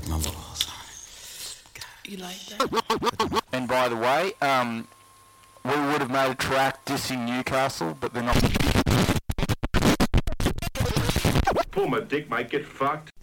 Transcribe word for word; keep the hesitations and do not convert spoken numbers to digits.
take my balls. You like that? And by the way, um, we would have made a track dissing Newcastle, but they're not. Pull my dick, might get fucked.